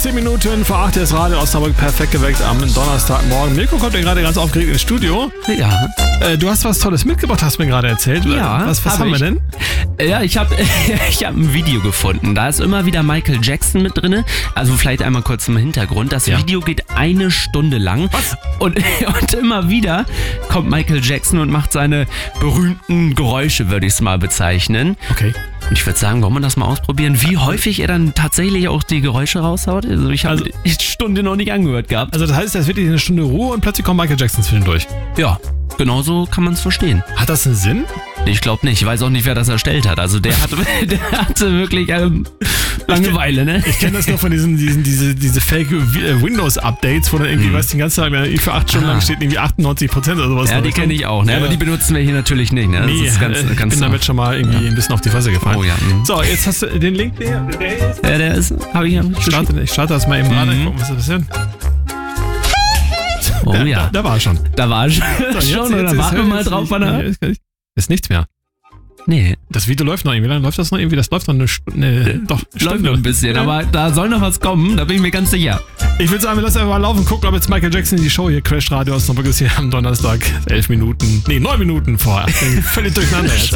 10 Minuten vor 8 ist Radio Osnabrück perfekt geweckt am Donnerstagmorgen. Mirko kommt ja gerade ganz aufgeregt ins Studio. Ja. Du hast was Tolles mitgebracht, hast du mir gerade erzählt. Ja. Was haben wir denn? Ja, ich hab ein Video gefunden. Da ist immer wieder Michael Jackson mit drin. Also vielleicht einmal kurz im Hintergrund. Das Video geht 1 Stunde lang. Was? Und immer wieder kommt Michael Jackson und macht seine berühmten Geräusche, würde ich es mal bezeichnen. Okay. Und ich würde sagen, wollen wir das mal ausprobieren, wie häufig er dann tatsächlich auch die Geräusche raushaut? Also ich habe die Stunde noch nicht angehört gehabt. Also das heißt, es wird eine Stunde Ruhe und plötzlich kommt Michael Jackson zwischendurch. Ja, genau so kann man es verstehen. Hat das einen Sinn? Ich glaube nicht. Ich weiß auch nicht, wer das erstellt hat. Also der hatte wirklich Langeweile, ne? Ich kenne das nur von diese Fake-Windows-Updates, wo dann irgendwie, den ganzen Tag für 8 Stunden lang steht irgendwie 98% oder sowas. Ja, die kenne ich auch, ne? Ja. Aber die benutzen wir hier natürlich nicht, ne? Das Nee, ist ganz ich bin damit schon mal irgendwie ein bisschen auf die Fresse gefallen. Oh ja. So, jetzt hast du den Link, der ist. Ja, der ist, habe ich ja. Ich starte das mal eben gerade, gucken, was da passiert. Oh ja. Da war er schon. Da war er schon. So, Oder warten wir mal drauf, wann ist nichts mehr. Nee. Das Video läuft noch irgendwie. Wie lange läuft das noch irgendwie? Das läuft noch eine Stunde. Doch, läuft noch ein bisschen, aber da soll noch was kommen, da bin ich mir ganz sicher. Ich würde sagen, wir lassen einfach mal laufen, gucken, ob jetzt Michael Jackson in die Show hier Crash Radio Osnabrück ist hier am Donnerstag 9 Minuten vor 8. Völlig durcheinander jetzt.